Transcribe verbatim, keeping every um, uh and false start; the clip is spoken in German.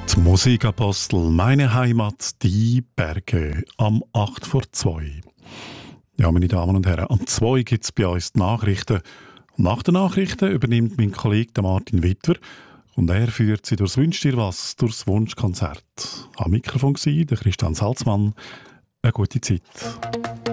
Die Musikapostel, meine Heimat, die Berge, am acht vor zwei. Ja, meine Damen und Herren, am zwei gibt es bei uns die Nachrichten. Und nach den Nachrichten übernimmt mein Kollege der Martin Wittwer und er führt sie durchs Wünsch dir was, durchs Wunschkonzert. Am Mikrofon war der Christian Salzmann. Eine gute Zeit.